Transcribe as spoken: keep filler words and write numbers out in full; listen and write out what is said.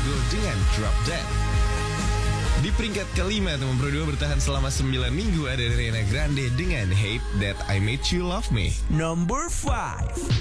Virgo dengan Drop Dead. Di peringkat kelima, nomor dua bertahan selama sembilan minggu ada Ariana Grande dengan Hate That I Made You Love Me. Number five.